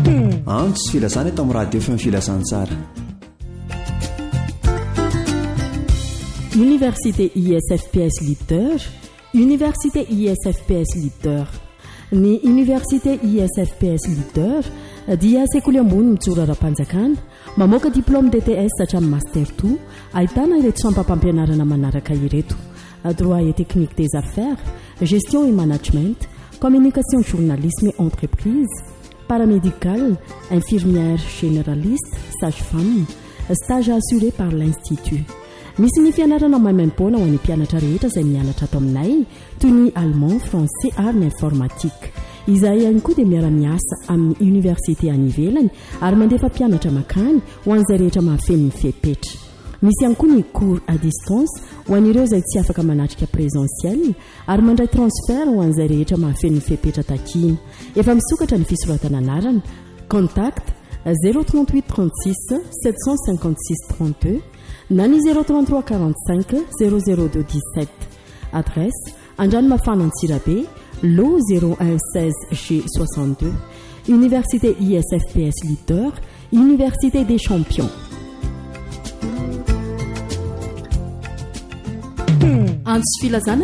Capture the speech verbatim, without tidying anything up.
antso sy filazana eto amin'ny radio feony filazansara. Université I S F P S Leader, Université I S F P S Leader. Ny Université I S F P S Leader dia sekoly ambony mijoro ara-panjakana, mamoaka diplôme D T S hatramin'ny master deux, ahitana ireto sampam-pampianarana manaraka ireto: droit et technique des affaires, gestion et management, communication, journalisme et entreprise, paramédical, infirmière généraliste, sage-femme, stage assuré par l'Institut. Misy ny fianarana maimaim-poana ho an'ny mpianatra rehetra izay mianatra ato aminay toy ny allemand, français ary ny informatique. Izay ihany koa dia miara-miasa amin'ny université any ivelany ary mandefa mpianatra makany ho an'izay rehetra mahafeno ny fepetra. Misy ihany koa ny cours à distance ho an'ireo izay tsy afaka manatrika présentiel ary mandray transfert ho an'izay rehetra mahafeno ny fepetra takina. Efa misokatra ny fisoratana anarana. Contact zéro trente-huit trente-six sept cent cinquante-six trente-deux na ny zéro trente-trois quarante-cinq zéro zéro deux dix-sept. Adresse Andranomafana Antsirabe, lot zéro un seize G soixante-deux. Université I S F P S Leader, Université des champions. Antsy filazana